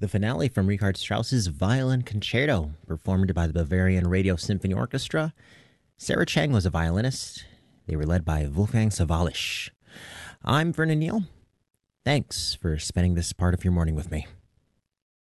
The finale from Richard Strauss's Violin Concerto, performed by the Bavarian Radio Symphony Orchestra. Sarah Chang was a violinist. They were led by Wolfgang Sawallisch. I'm Vernon Neal. Thanks for spending this part of your morning with me.